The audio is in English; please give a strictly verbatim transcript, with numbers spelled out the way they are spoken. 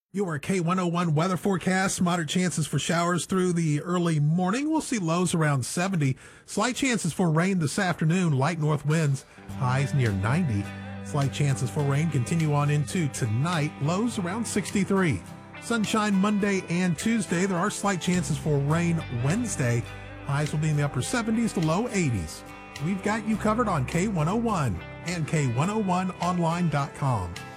Your K one oh one weather forecast. Moderate chances for showers through the early morning. We'll see lows around seventy. Slight chances for rain this afternoon. Light north winds. Highs near ninety. Slight chances for rain continue on into tonight. Lows around sixty-three. Sunshine Monday and Tuesday. There are slight chances for rain Wednesday. Highs will be in the upper seventies to low eighties. We've got you covered on K one oh one and K one oh one online dot com.